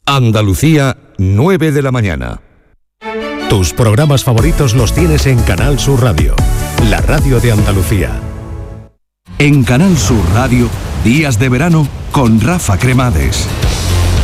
Andalucía, 9 de la mañana. Tus programas favoritos los tienes en Canal Sur Radio, la radio de Andalucía. En Canal Sur Radio, Días de Verano con Rafa Cremades.